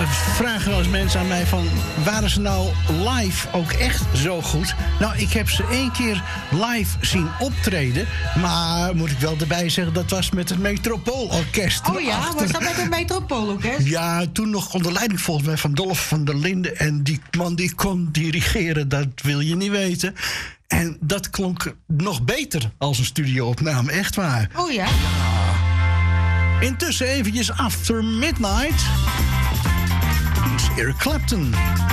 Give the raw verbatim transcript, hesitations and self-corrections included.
Er vragen wel eens mensen aan mij van... waren ze nou live ook echt zo goed? Nou, ik heb ze één keer live zien optreden. Maar moet ik wel erbij zeggen... dat was met het Metropoolorkest. Oh ja, was dat met het Metropoolorkest? Ja, toen nog onder leiding volgens mij van Dolf van der Linden. En die man die kon dirigeren, dat wil je niet weten. En dat klonk nog beter als een studioopname, echt waar. Oh ja? Intussen eventjes After Midnight. Hier is Eric Clapton.